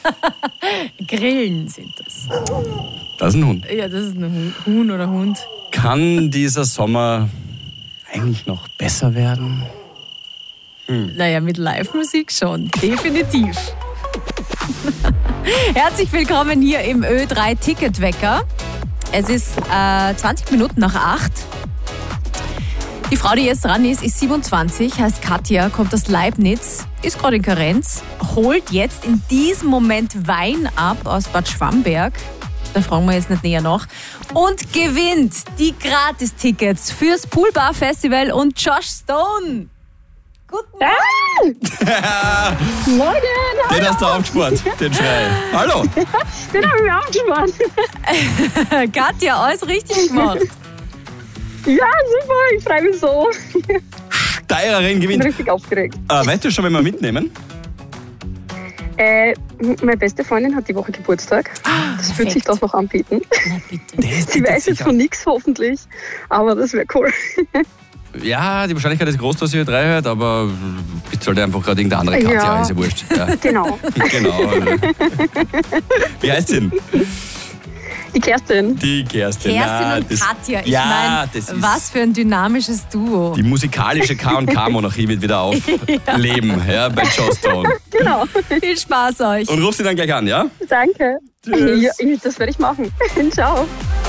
Grillen sind das. Das ist ein Hund. Ja, das ist ein Huhn oder Hund. Kann dieser Sommer eigentlich noch besser werden? Naja, mit Live-Musik schon. Definitiv. Herzlich willkommen hier im Ö3 Ticketwecker. Es ist 20 Minuten nach 8. Die Frau, die jetzt dran ist 27, heißt Katja, kommt aus Leibniz, ist gerade in Karenz, holt jetzt in diesem Moment Wein ab aus Bad Schwamberg. Da fragen wir jetzt nicht näher nach. Und gewinnt die Gratis-Tickets fürs Poolbar Festival und Josh Stone. Guten Morgen! Morgen! Den hast du aufgespart, den Schrei. Hallo! Den habe ich aufgespart. Morgen. Katja, alles richtig gemacht. Ja, super, ich freue mich so. Steirerin Ich bin gewinnt. richtig aufgeregt. Weißt du schon, wenn wir mitnehmen? Meine beste Freundin hat die Woche Geburtstag. Das wird sich doch noch anbieten. Na bitte. Sie weiß jetzt von nichts hoffentlich, aber das wäre cool. Ja, die Wahrscheinlichkeit ist groß, dass sie Ö3 hört, aber jetzt sollte einfach gerade irgendeine andere Katja, Ja. ist ja wurscht. Ja. Genau. Genau. Wie heißt sie denn? Die Kerstin. Die Kerstin. Kerstin und Katja, ich meine, das ist was für ein dynamisches Duo. die musikalische K&K-Monarchie wird wieder aufleben, ja, bei Josh Stone. Genau. Viel Spaß euch. Und ruf sie dann gleich an, ja? Danke. Tschüss. Ja, das werde ich machen. Ciao.